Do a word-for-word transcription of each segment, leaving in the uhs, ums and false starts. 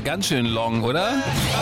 aber ganz schön long, oder?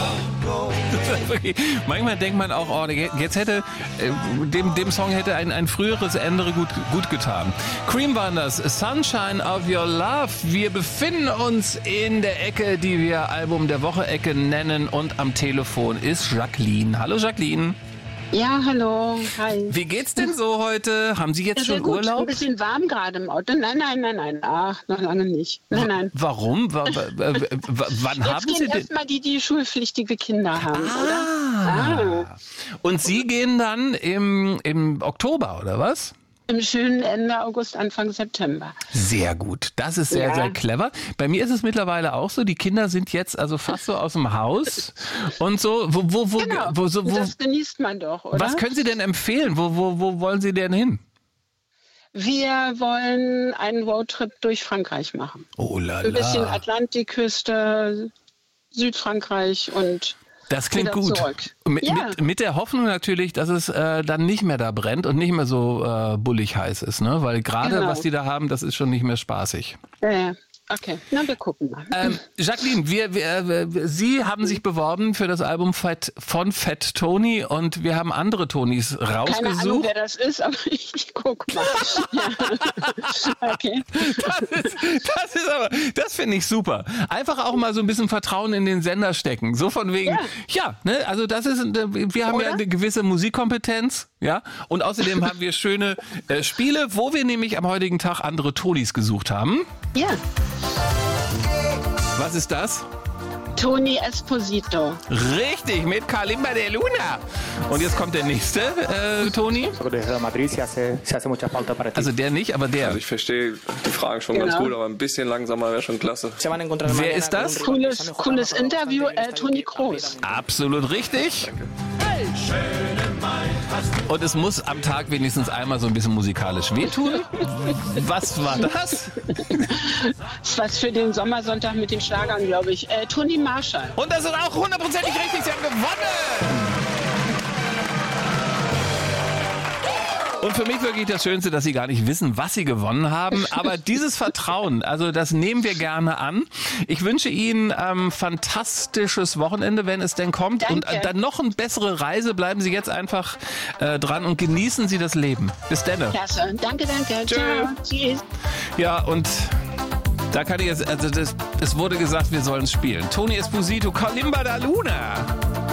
Manchmal denkt man auch, oh, jetzt hätte, dem, dem Song hätte ein, ein früheres Ende gut, gut getan. Cream waren das, Sunshine of Your Love. Wir befinden uns in der Ecke, die wir Album der Woche-Ecke nennen, und am Telefon ist Jacqueline. Hallo Jacqueline. Ja, hallo, hi. Wie geht's denn so heute? Haben Sie jetzt ja, schon gut. Urlaub? Ein bisschen warm gerade im Auto. Nein, nein, nein, nein. Ach, noch lange nicht. Nein, nein. Warum? W- w- w- wann Jetzt haben Sie gehen denn? erstmal die, die schulpflichtige Kinder haben, Ah. oder? Ah. Und Sie gehen dann im, im Oktober, oder was? Im schönen Ende August, Anfang September. Sehr gut. Das ist sehr, Ja. sehr clever. Bei mir ist es mittlerweile auch so, die Kinder sind jetzt also fast so aus dem Haus und so. Wo, wo, wo, Genau, wo, so, wo, das genießt man doch, oder? was können Sie denn empfehlen? Wo, wo, wo wollen Sie denn hin? Wir wollen einen Roadtrip durch Frankreich machen. Oh la Ein bisschen la. Atlantikküste, Südfrankreich und Das klingt wieder gut. zurück. Mit, Ja. mit, mit der Hoffnung natürlich, dass es äh, dann nicht mehr da brennt und nicht mehr so äh, bullig heiß ist, ne? Weil gerade Genau. was die da haben, das ist schon nicht mehr spaßig. Ja, ja. Okay, na, wir gucken mal. Ähm, Jacqueline, wir, wir, äh, Sie haben sich beworben für das Album Fat, von Fat Tony und wir haben andere Tonys Keine Ahnung, rausgesucht. wer das ist, aber ich, ich guck mal. Ja. Okay. Das ist, das ist aber, das finde ich super. Einfach auch mal so ein bisschen Vertrauen in den Sender stecken. So von wegen, ja, Ja. ne, also das ist, äh, wir haben Oder? ja eine gewisse Musikkompetenz, ja, und außerdem haben wir schöne äh, Spiele, wo wir nämlich am heutigen Tag andere Tonys gesucht haben. Ja, Was ist das? Tony Esposito. Richtig, mit Kalimba de Luna. Und jetzt kommt der nächste, äh, Toni. Desde Madrid se hace, se hace mucha falta para ti. Also der nicht, aber der. Also ich verstehe die Fragen schon Genau. ganz gut, aber ein bisschen langsamer wäre schon klasse. Se van a encontrar Wer mañana ist con das? un rival Cooles, que se han cooles mejorado Interview, bastante y äh, un Toni estadio que Kroos. Absolut richtig. Und es muss am Tag wenigstens einmal so ein bisschen musikalisch wehtun. Was war das? Das ist was für den Sommersonntag mit den Schlagern, glaube ich. Äh, Toni Marshall. Und das ist auch hundertprozentig richtig. Sie haben gewonnen. Und für mich wirklich das Schönste, dass Sie gar nicht wissen, was Sie gewonnen haben. Aber dieses Vertrauen, also das nehmen wir gerne an. Ich wünsche Ihnen ähm, fantastisches Wochenende, wenn es denn kommt. Danke. Und äh, dann noch eine bessere Reise. Bleiben Sie jetzt einfach äh, dran und genießen Sie das Leben. Bis dann. Klasse. Danke, danke. Tschö. Ciao. Tschüss. Ja, und da kann ich jetzt, also das, es wurde gesagt, wir sollen spielen. Tony Esposito, Kalimba da Luna.